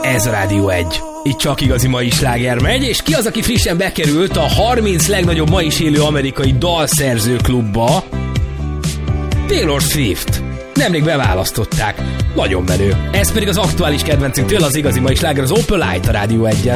Ez a Rádió 1. Itt csak igazi mai sláger megy, és ki az, aki frissen bekerült a 30 legnagyobb ma is élő amerikai dalszerző klubba? Taylor Swift. Nemrég beválasztották. Nagyon menő. Ez pedig az aktuális kedvencünktől az igazi mai sláger, az Opel Light a Rádió 1-en.